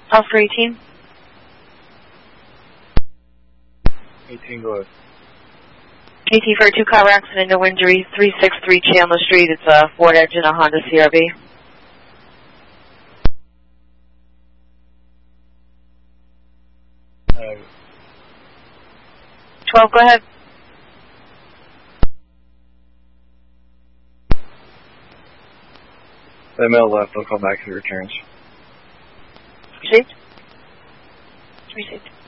Alpha 18. 18, go ahead. 18 for a 2-car accident, no injuries, 363 Chandler Street. It's a Ford Edge and a Honda CRV. 12, go ahead. The mail left, I'll call back if it returns. Received? Received.